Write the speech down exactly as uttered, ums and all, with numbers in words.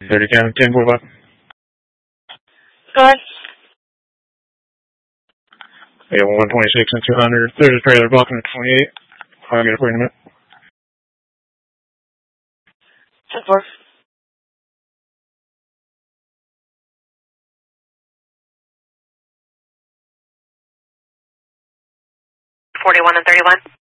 thirty County, ten forty-five. Go ahead. We have one twenty-six and two hundred. There's a trailer blocking at twenty-eight. I'll get it for you in a minute. ten four. forty-one and thirty-one.